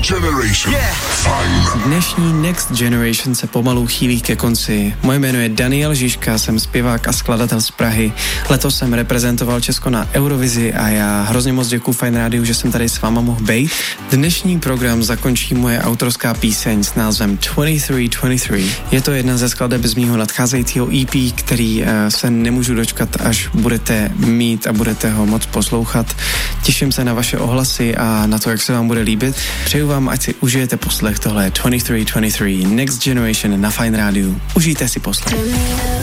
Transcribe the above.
Generation. Fajn. Dnešní Next Generation se pomalu chýlí ke konci. Moje jméno je Daniel Žižka, jsem zpěvák a skladatel z Prahy. Letos jsem reprezentoval Česko na Eurovizi a já hrozně moc děkuju Fajn rádiu, že jsem tady s váma mohl bejt. Dnešní program zakončí moje autorská píseň s názvem 2323. Je to jedna ze skladeb z mýho nadcházejícího EP, který se nemůžu dočkat, až budete mít a budete ho moc poslouchat. Těším se na vaše ohlasy a na to, jak se vám bude líbit. Přeju vám, ať si užijete poslech. Tohle je 2323 Next Generation na Fajn rádiu. Užijte si poslech.